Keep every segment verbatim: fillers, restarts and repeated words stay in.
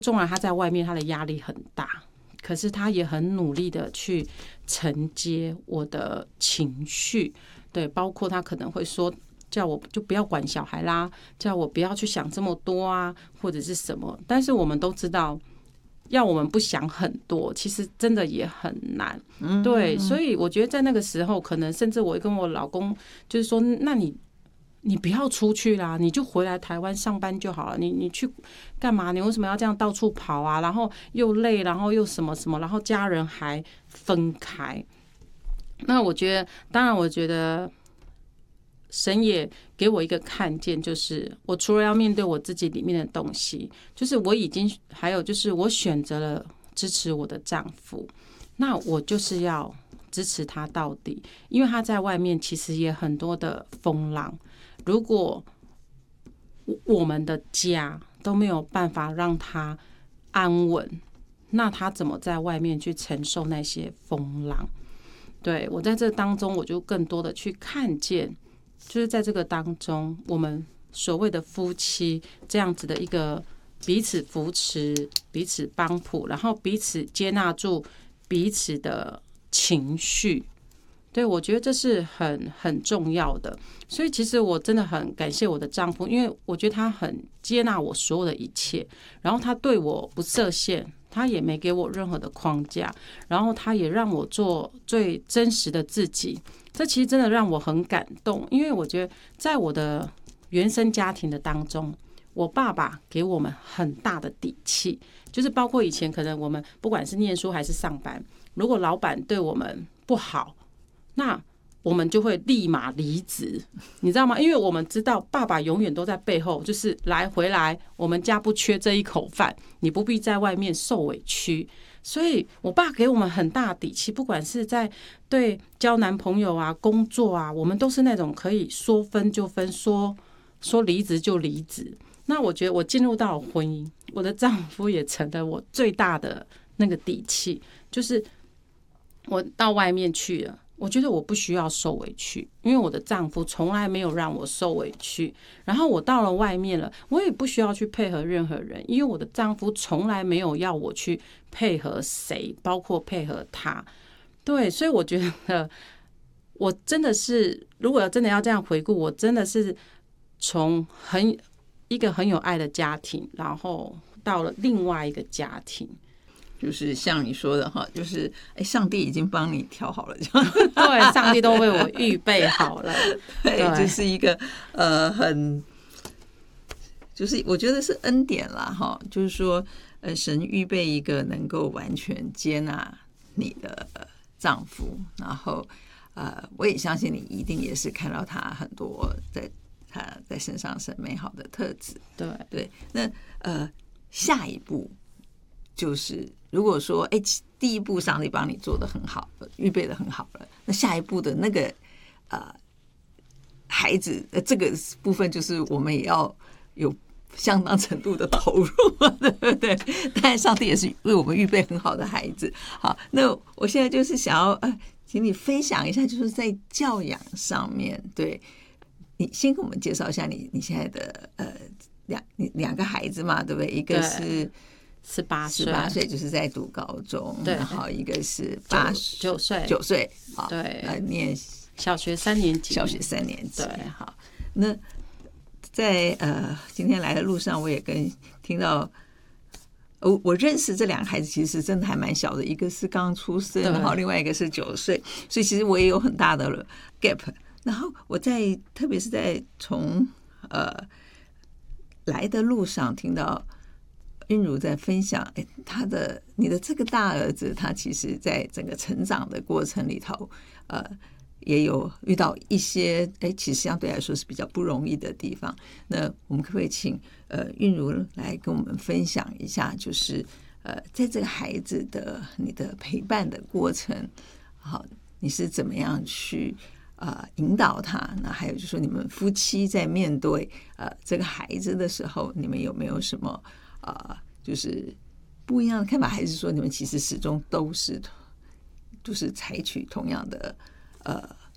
纵然他在外面他的压力很大，可是他也很努力的去承接我的情绪，对，包括他可能会说叫我就不要管小孩啦，叫我不要去想这么多啊，或者是什么。但是我们都知道，要我们不想很多，其实真的也很难。对，所以我觉得在那个时候，可能甚至我跟我老公就是说，那你。你不要出去啦，你就回来台湾上班就好了。你你去干嘛？你为什么要这样到处跑啊？然后又累，然后又什么什么，然后家人还分开。那我觉得，当然，我觉得神也给我一个看见，就是我除了要面对我自己里面的东西，就是我已经还有就是我选择了支持我的丈夫，那我就是要支持他到底，因为他在外面其实也很多的风浪。如果我们的家都没有办法让他安稳，那他怎么在外面去承受那些风浪？对，我在这当中，我就更多的去看见，就是在这个当中，我们所谓的夫妻这样子的一个彼此扶持、彼此帮扶，然后彼此接纳住彼此的情绪。对，我觉得这是很很重要的，所以其实我真的很感谢我的丈夫，因为我觉得他很接纳我所有的一切，然后他对我不设限，他也没给我任何的框架，然后他也让我做最真实的自己，这其实真的让我很感动，因为我觉得在我的原生家庭的当中，我爸爸给我们很大的底气，就是包括以前可能我们不管是念书还是上班，如果老板对我们不好，那我们就会立马离职，你知道吗？因为我们知道爸爸永远都在背后，就是来回来，我们家不缺这一口饭，你不必在外面受委屈。所以我爸给我们很大底气，不管是在对交男朋友啊、工作啊，我们都是那种可以说分就分，说说离职就离职。那我觉得我进入到婚姻，我的丈夫也成了我最大的那个底气，就是我到外面去了，我觉得我不需要受委屈，因为我的丈夫从来没有让我受委屈。然后我到了外面了，我也不需要去配合任何人，因为我的丈夫从来没有要我去配合谁，包括配合他。对，所以我觉得我真的是，如果真的要这样回顾，我真的是从很一个很有爱的家庭，然后到了另外一个家庭。 就是像你说的哈，就是哎，上帝已经帮你调好了，这样对，上帝都为我预备好了， 对，这是一个呃很，就是我觉得是恩典啦哈，就是说呃，神预备一个能够完全接纳你的丈夫，然后呃，我也相信你一定也是看到他很多在他在身上是美好的特质， 对对，那呃，下一步就是。如果说，哎，第一步上帝帮你做得很好，预备得很好了，那下一步的那个呃孩子的这个部分，就是我们也要有相当程度的投入，对不对？当然，上帝也是为我们预备很好的孩子。好，那我现在就是想要呃，请你分享一下，就是在教养上面，对你先跟我们介绍一下你你现在的呃两两个孩子嘛，对不对？一个是。 十八岁， 十八岁就是在读高中，然后一个是八九岁， 九岁， 对， 呃，念小学三年级， 小学三年级， 对， 好。那在呃今天来的路上，我也跟听到，我我认识这两个孩子，其实真的还蛮小的，一个是刚出生，然后另外一个是九岁，所以其实我也有很大的 gap。然后我在特别是在从呃来的路上听到。韵如在分享，哎，他的你的这个大儿子，他其实在整个成长的过程里头，呃，也有遇到一些，哎，其实相对来说是比较不容易的地方。那我们可不可以请呃韵如来跟我们分享一下，就是呃，在这个孩子的你的陪伴的过程，好，你是怎么样去呃引导他？那还有就是说，你们夫妻在面对呃这个孩子的时候，你们有没有什么？呃，就是不一样的看法，还是说你们其实始终都是就是采取同样的呃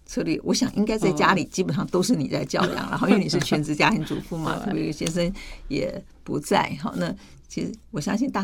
策略，我想应该在家里基本上都是你在教养，然后因为你是全职家庭主妇嘛，特别先生也不在，好，那其实我相信大